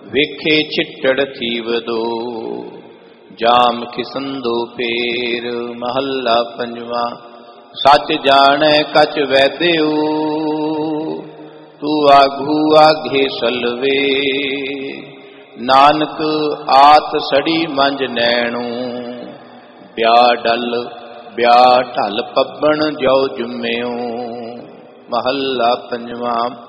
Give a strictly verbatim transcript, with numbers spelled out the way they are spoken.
ਵੇਖੇ ਛਿੱਟੜ ਥੀਵਦੋ ਜਾਮ ਖਿਸੰਦੋ ਫੇਰ। ਮਹੱਲਾ ਪੰਜਵਾਂ। ਸੱਚ ਜਾਣੈ ਕਛ ਵੈਦਿਓ ਤੂੰ ਆਗੂ ਆਗੇ ਸਲਵੇ। ਨਾਨਕ ਆਤ ਸੜੀ ਮੰਝ ਨੈਣੂ ਬਿਆ ਡਲ ਬਿਆ ਢਲ ਪੱਬਣ ਜੋ ਜੁਮਿਓ। ਮਹੱਲਾ ਪੰਜਵਾਂ।